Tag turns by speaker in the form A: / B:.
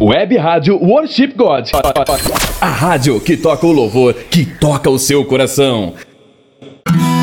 A: Web Rádio Worship God. A rádio que toca o louvor, que toca o seu coração.